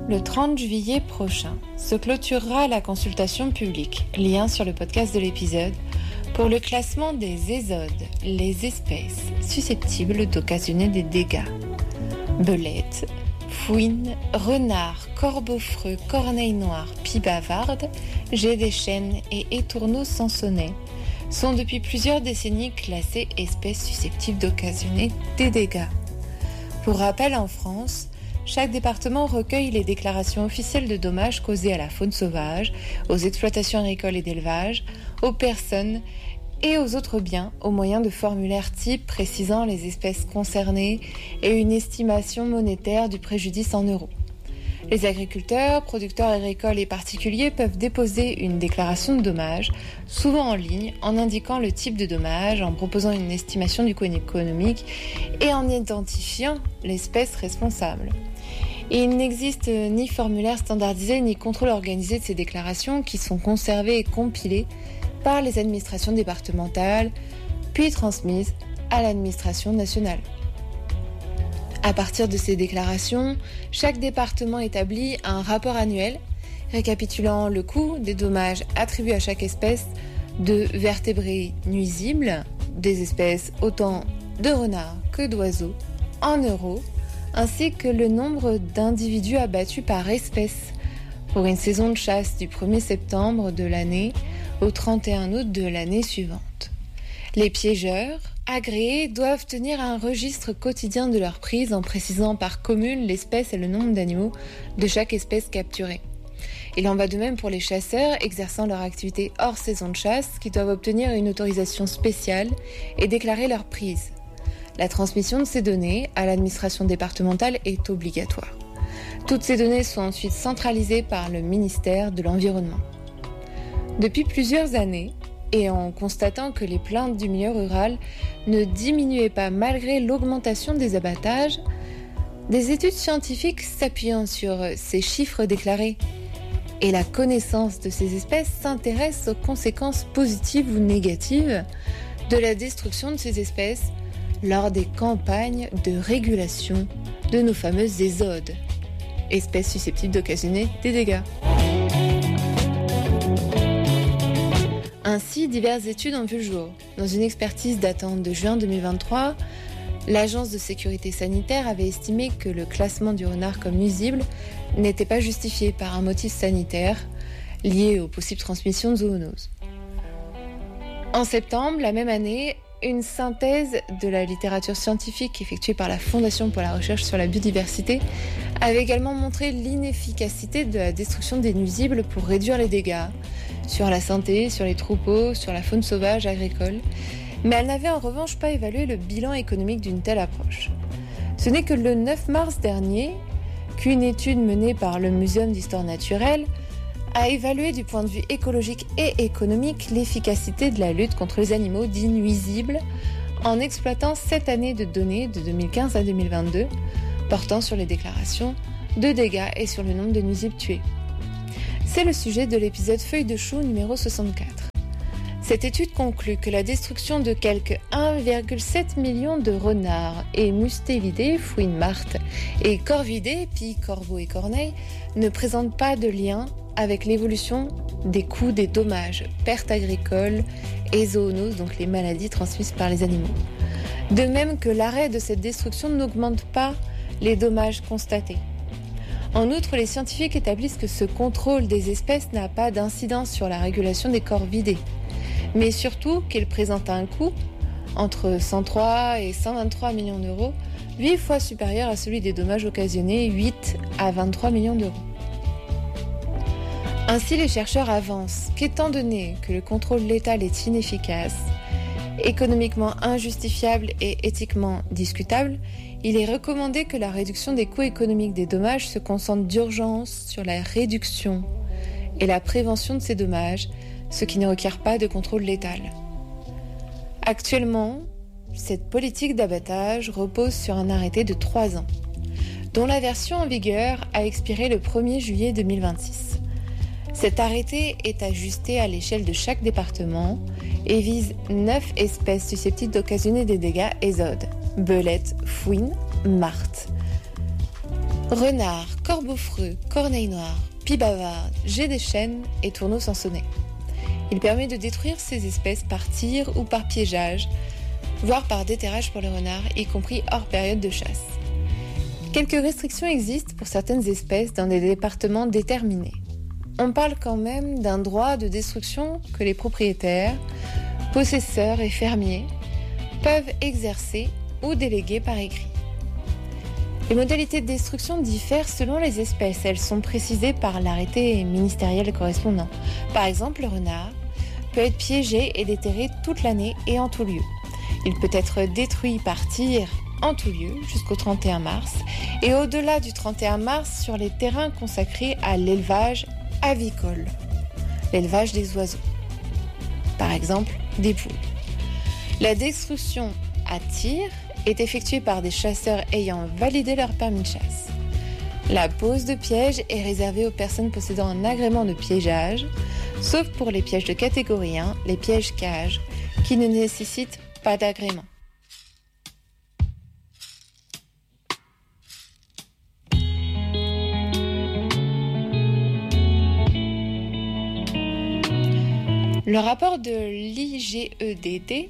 Le 30 juillet prochain se clôturera la consultation publique, lien sur le podcast de l'épisode, pour le classement des ésodes, les espèces susceptibles d'occasionner des dégâts. Belettes, fouines, renards, corbeaux-freux, corneilles noires, pies bavardes, geais des chênes et étourneaux sansonnets sont depuis plusieurs décennies classées espèces susceptibles d'occasionner des dégâts. Pour rappel, en France, chaque département recueille les déclarations officielles de dommages causés à la faune sauvage, aux exploitations agricoles et d'élevage, aux personnes et aux autres biens au moyen de formulaires types précisant les espèces concernées et une estimation monétaire du préjudice en euros. Les agriculteurs, producteurs agricoles et particuliers peuvent déposer une déclaration de dommages, souvent en ligne, en indiquant le type de dommage, en proposant une estimation du coût économique et en identifiant l'espèce responsable. Et il n'existe ni formulaire standardisé ni contrôle organisé de ces déclarations qui sont conservées et compilées par les administrations départementales, puis transmises à l'administration nationale. À partir de ces déclarations, chaque département établit un rapport annuel récapitulant le coût des dommages attribués à chaque espèce de vertébrés nuisibles, des espèces autant de renards que d'oiseaux, en euros, ainsi que le nombre d'individus abattus par espèce pour une saison de chasse du 1er septembre de l'année au 31 août de l'année suivante. Les piégeurs agréés doivent tenir un registre quotidien de leur prise en précisant par commune l'espèce et le nombre d'animaux de chaque espèce capturée. Il en va de même pour les chasseurs exerçant leur activité hors saison de chasse qui doivent obtenir une autorisation spéciale et déclarer leur prise. La transmission de ces données à l'administration départementale est obligatoire. Toutes ces données sont ensuite centralisées par le ministère de l'Environnement. Depuis plusieurs années, et en constatant que les plaintes du milieu rural ne diminuaient pas malgré l'augmentation des abattages, des études scientifiques s'appuyant sur ces chiffres déclarés et la connaissance de ces espèces s'intéressent aux conséquences positives ou négatives de la destruction de ces espèces lors des campagnes de régulation de nos fameuses ésodes, espèces susceptibles d'occasionner des dégâts. Ainsi, diverses études ont vu le jour. Dans une expertise datant de juin 2023, l'Agence de sécurité sanitaire avait estimé que le classement du renard comme nuisible n'était pas justifié par un motif sanitaire lié aux possibles transmissions de zoonoses. En septembre, la même année, une synthèse de la littérature scientifique effectuée par la Fondation pour la recherche sur la biodiversité avait également montré l'inefficacité de la destruction des nuisibles pour réduire les dégâts sur la santé, sur les troupeaux, sur la faune sauvage agricole, mais elle n'avait en revanche pas évalué le bilan économique d'une telle approche. Ce n'est que le 9 mars dernier qu'une étude menée par le Muséum d'histoire naturelle a évalué du point de vue écologique et économique l'efficacité de la lutte contre les animaux dits nuisibles en exploitant 7 années de données de 2015 à 2022 portant sur les déclarations de dégâts et sur le nombre de nuisibles tués. C'est le sujet de l'épisode Feuille de chou numéro 64. Cette étude conclut que la destruction de quelques 1,7 million de renards et mustélidae, fouines martes, et corvidés, pies, corbeaux et corneilles, ne présente pas de lien avec l'évolution des coûts des dommages, pertes agricoles et zoonoses, donc les maladies transmises par les animaux. De même que l'arrêt de cette destruction n'augmente pas les dommages constatés. En outre, les scientifiques établissent que ce contrôle des espèces n'a pas d'incidence sur la régulation des corvidés, mais surtout qu'il présente un coût entre 103 et 123 millions d'euros, 8 fois supérieur à celui des dommages occasionnés, 8 à 23 millions d'euros. Ainsi, les chercheurs avancent qu'étant donné que le contrôle létal est inefficace, économiquement injustifiable et éthiquement discutable, il est recommandé que la réduction des coûts économiques des dommages se concentre d'urgence sur la réduction et la prévention de ces dommages, ce qui ne requiert pas de contrôle létal. Actuellement, cette politique d'abattage repose sur un arrêté de 3 ans, dont la version en vigueur a expiré le 1er juillet 2026. Cet arrêté est ajusté à l'échelle de chaque département et vise 9 espèces susceptibles d'occasionner des dégâts ésodes: belettes, fouines, martes. Renard, corbeau-freux, corneille noire, pie bavarde, jet des chênes et tourneau sansonnet. Il permet de détruire ces espèces par tir ou par piégeage, voire par déterrage pour le renard, y compris hors période de chasse. Quelques restrictions existent pour certaines espèces dans des départements déterminés. On parle quand même d'un droit de destruction que les propriétaires, possesseurs et fermiers peuvent exercer ou déléguer par écrit. Les modalités de destruction diffèrent selon les espèces. Elles sont précisées par l'arrêté ministériel correspondant. Par exemple, le renard peut être piégé et déterré toute l'année et en tout lieu. Il peut être détruit par tir en tout lieu jusqu'au 31 mars et au-delà du 31 mars sur les terrains consacrés à l'élevage avicole, l'élevage des oiseaux, par exemple des poules. La destruction à tir est effectuée par des chasseurs ayant validé leur permis de chasse. La pose de piège est réservée aux personnes possédant un agrément de piégeage, sauf pour les pièges de catégorie 1, les pièges cages, qui ne nécessitent pas d'agrément. Le rapport de l'IGEDD,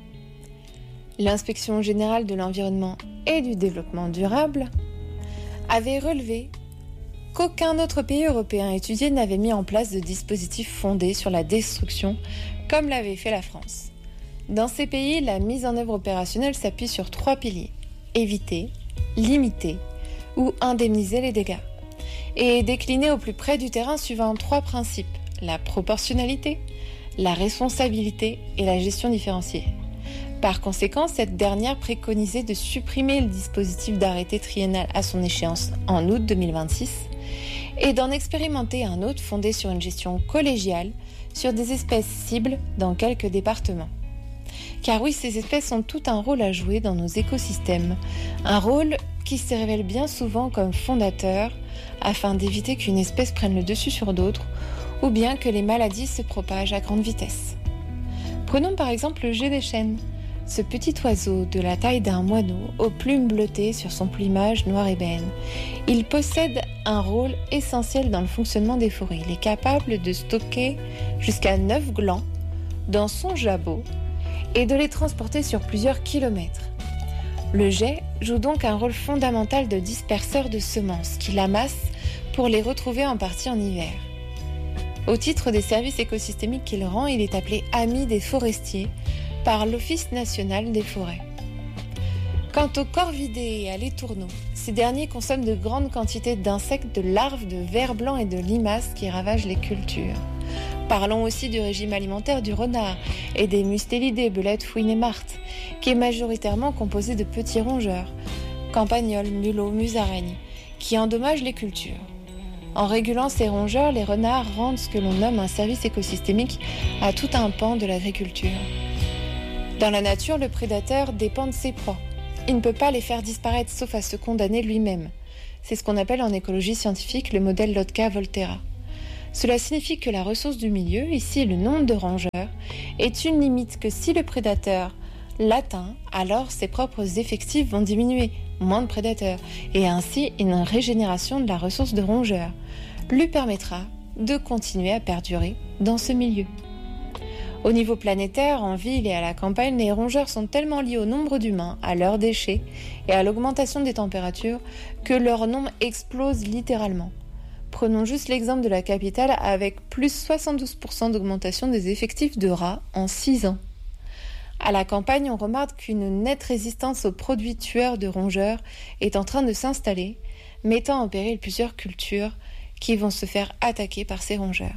l'Inspection générale de l'environnement et du développement durable, avait relevé qu'aucun autre pays européen étudié n'avait mis en place de dispositifs fondés sur la destruction comme l'avait fait la France. Dans ces pays, la mise en œuvre opérationnelle s'appuie sur 3 piliers: éviter, limiter ou indemniser les dégâts, et est déclinée au plus près du terrain suivant 3 principes: la proportionnalité, la responsabilité et la gestion différenciée. Par conséquent, cette dernière préconisait de supprimer le dispositif d'arrêté triennal à son échéance en août 2026 et d'en expérimenter un autre fondé sur une gestion collégiale sur des espèces cibles dans quelques départements. Car oui, ces espèces ont tout un rôle à jouer dans nos écosystèmes, un rôle qui se révèle bien souvent comme fondateur afin d'éviter qu'une espèce prenne le dessus sur d'autres ou bien que les maladies se propagent à grande vitesse. Prenons par exemple le jet des chênes, ce petit oiseau de la taille d'un moineau aux plumes bleutées sur son plumage noir ébène. Il possède un rôle essentiel dans le fonctionnement des forêts. Il est capable de stocker jusqu'à 9 glands dans son jabot et de les transporter sur plusieurs kilomètres. Le jet joue donc un rôle fondamental de disperseur de semences qu'il amasse pour les retrouver en partie en hiver. Au titre des services écosystémiques qu'il rend, il est appelé ami des forestiers par l'Office national des forêts. Quant aux corvidés et à l'étourneau, ces derniers consomment de grandes quantités d'insectes, de larves, de vers blancs et de limaces qui ravagent les cultures. Parlons aussi du régime alimentaire du renard et des mustélidés, belettes, fouines et martes, qui est majoritairement composé de petits rongeurs, campagnols, mulots, musaraignes, qui endommagent les cultures. En régulant ces rongeurs, les renards rendent ce que l'on nomme un service écosystémique à tout un pan de l'agriculture. Dans la nature, le prédateur dépend de ses proies. Il ne peut pas les faire disparaître sauf à se condamner lui-même. C'est ce qu'on appelle en écologie scientifique le modèle Lotka-Volterra. Cela signifie que la ressource du milieu, ici le nombre de rongeurs, est une limite que si le prédateur l'atteint, alors ses propres effectifs vont diminuer, moins de prédateurs, et ainsi une régénération de la ressource de rongeurs lui permettra de continuer à perdurer dans ce milieu. Au niveau planétaire, en ville et à la campagne, les rongeurs sont tellement liés au nombre d'humains, à leurs déchets et à l'augmentation des températures que leur nombre explose littéralement. Prenons juste l'exemple de la capitale avec plus 72% d'augmentation des effectifs de rats en 6 ans. À la campagne, on remarque qu'une nette résistance aux produits tueurs de rongeurs est en train de s'installer, mettant en péril plusieurs cultures qui vont se faire attaquer par ces rongeurs.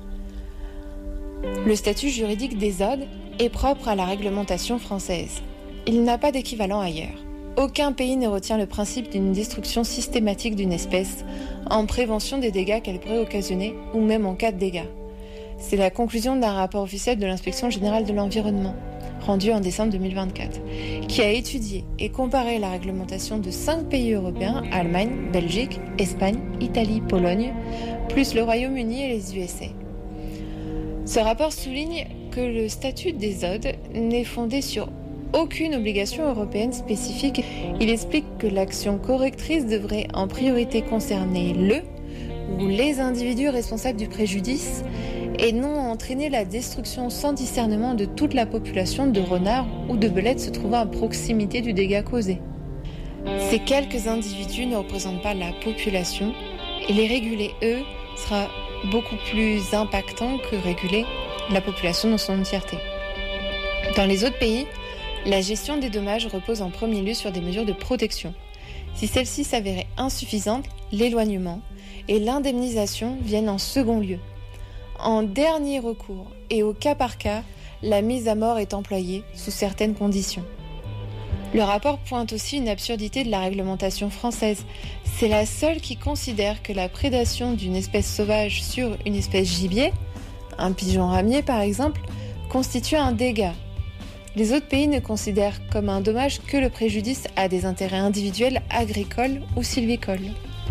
Le statut juridique des odes est propre à la réglementation française. Il n'a pas d'équivalent ailleurs. Aucun pays ne retient le principe d'une destruction systématique d'une espèce en prévention des dégâts qu'elle pourrait occasionner ou même en cas de dégâts. C'est la conclusion d'un rapport officiel de l'Inspection générale de l'environnement, rendu en décembre 2024, qui a étudié et comparé la réglementation de 5 pays européens, Allemagne, Belgique, Espagne, Italie, Pologne, plus le Royaume-Uni et les USA. Ce rapport souligne que le statut des odes n'est fondé sur aucune obligation européenne spécifique. Il explique que l'action correctrice devrait en priorité concerner le ou les individus responsables du préjudice et non entraîner la destruction sans discernement de toute la population de renards ou de belettes se trouvant à proximité du dégât causé. Ces quelques individus ne représentent pas la population et les réguler, eux, sera beaucoup plus impactant que réguler la population dans son entièreté. Dans les autres pays, la gestion des dommages repose en premier lieu sur des mesures de protection. Si celles-ci s'avéraient insuffisantes, l'éloignement et l'indemnisation viennent en second lieu. En dernier recours et au cas par cas, la mise à mort est employée sous certaines conditions. Le rapport pointe aussi une absurdité de la réglementation française. C'est la seule qui considère que la prédation d'une espèce sauvage sur une espèce gibier, un pigeon ramier par exemple, constitue un dégât. Les autres pays ne considèrent comme un dommage que le préjudice à des intérêts individuels agricoles ou sylvicoles.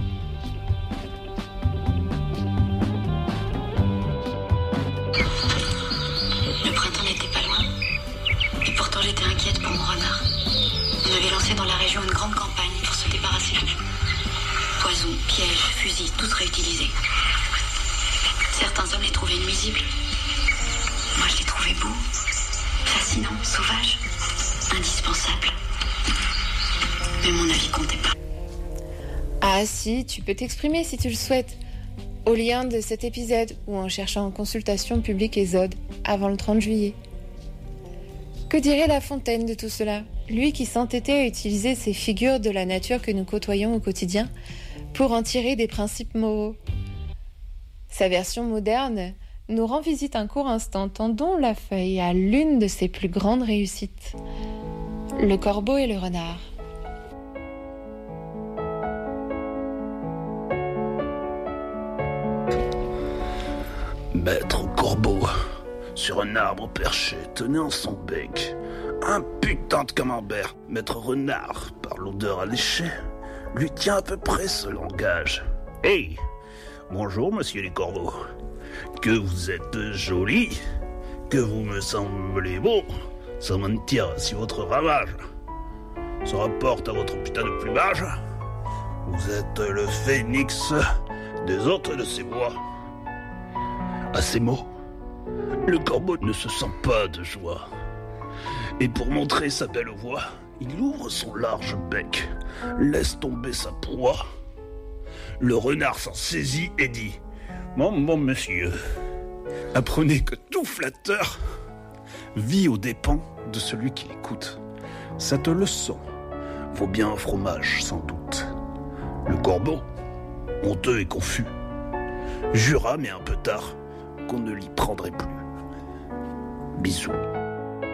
Le printemps n'était pas loin, et pourtant j'étais inquiète pour mon renard. On avait lancé dans la région une grande campagne pour se débarrasser de tout. Poisons, pièges, fusils, tout réutilisé. Certains hommes les trouvaient nuisibles. Moi je les trouvais beaux, fascinants, sauvages, indispensables. Mais mon avis comptait pas. Ah si, tu peux t'exprimer si tu le souhaites, au lien de cet épisode ou en cherchant en consultation publique ESOD avant le 30 juillet. Que dirait La Fontaine de tout cela, lui qui s'entêtait à utiliser ces figures de la nature que nous côtoyons au quotidien pour en tirer des principes moraux? Sa version moderne nous rend visite un court instant, tendons la feuille à l'une de ses plus grandes réussites, le corbeau et le renard. Maître corbeau, sur un arbre perché, tenant son bec, un putain de camembert. Maître renard, par l'odeur alléchée, lui tient à peu près ce langage. Hey, bonjour monsieur les corbeaux, que vous êtes joli, que vous me semblez beau, sans mentir si votre ramage se rapporte à votre putain de plumage. Vous êtes le phénix des autres de ces bois. À ces mots, le corbeau ne se sent pas de joie. Et pour montrer sa belle voix, il ouvre son large bec, laisse tomber sa proie. Le renard s'en saisit et dit « Bon monsieur, apprenez que tout flatteur vit aux dépens de celui qui l'écoute. Cette leçon vaut bien un fromage sans doute. » Le corbeau, honteux et confus, jura mais un peu tard qu'on ne l'y prendrait plus. Bisous.